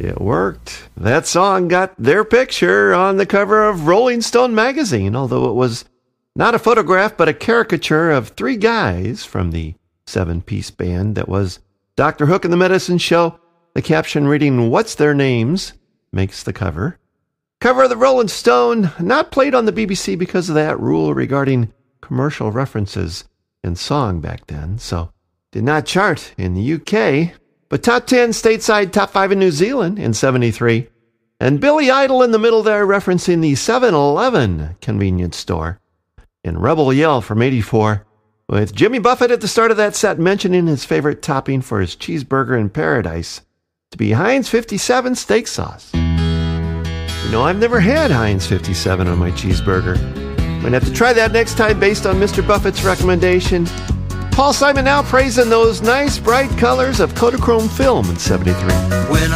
It worked. That song got their picture on the cover of Rolling Stone magazine, although it was not a photograph but a caricature of three guys from the seven-piece band that was Dr. Hook and the Medicine Show. The caption reading, "What's their names?" makes the cover. Cover of the Rolling Stone, not played on the BBC because of that rule regarding commercial references in song back then, so did not chart in the UK, but top 10 stateside, top 5 in New Zealand in 73. And Billy Idol in the middle there referencing the 7-Eleven convenience store. And Rebel Yell from 84, with Jimmy Buffett at the start of that set mentioning his favorite topping for his cheeseburger in paradise to be Heinz 57 steak sauce. You know, I've never had Heinz 57 on my cheeseburger. Might have to try that next time based on Mr. Buffett's recommendation. Paul Simon now praising those nice bright colors of Kodachrome film in 73.